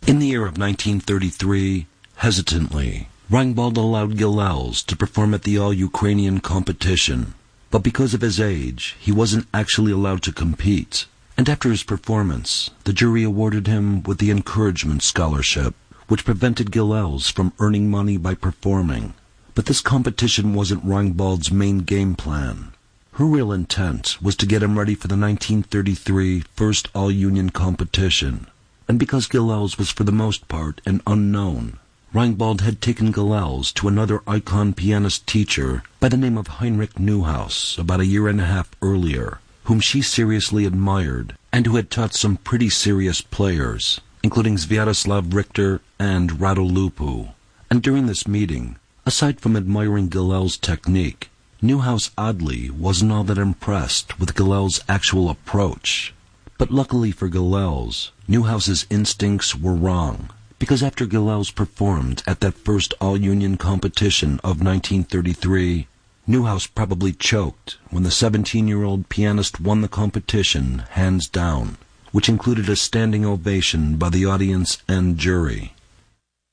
In the year of 1933, hesitantly, Reingbald allowed Gilels to perform at the All-Ukrainian competition, but because of his age, he wasn't actually allowed to compete, and after his performance, the jury awarded him with the Encouragement Scholarship, which prevented Gilels from earning money by performing. But this competition wasn't Reingbald's main game plan. Her real intent was to get him ready for the 1933 first All-Union competition, and because Gilels was for the most part an unknown, Reingbald had taken Gilels to another icon pianist teacher by the name of Heinrich Neuhaus about a year and a half earlier, whom she seriously admired and who had taught some pretty serious players, including Sviatoslav Richter and Radulupu. And during this meeting, aside from admiring Gilels' technique, Neuhaus oddly wasn't all that impressed with Gilels' actual approach. But luckily for Gilels, Neuhaus's instincts were wrong, because after Gilels performed at that first All-Union competition of 1933, Neuhaus probably choked when the 17-year-old pianist won the competition hands down, which included a standing ovation by the audience and jury.